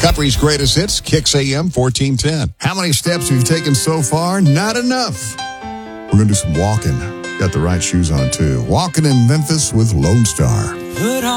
Country's greatest hits, Kicks AM 1410. How many steps have you taken so far? Not enough. We're going to do some walking. Got the right shoes on, too. Walking in Memphis with Lone Star. Put on